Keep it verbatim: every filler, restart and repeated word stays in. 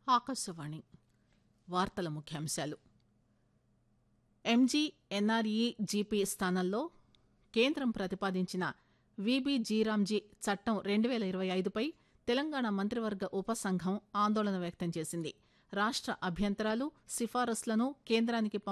ఆకాశవాణి వార్తల ముఖ్యాంశాలు. MG NREGP స్థానంలో కేంద్రం ప్రతిపాదించిన వీబీజీరామ్జీ చట్టం రెండు పేల ఇరవై ఐదుపై తెలంగాణ మంత్రివర్గ ఉపసంఘం ఆందోళన వ్యక్తం చేసింది. రాష్ట అభ్యంతరాలు, సిఫారసులను కేంద్రానికి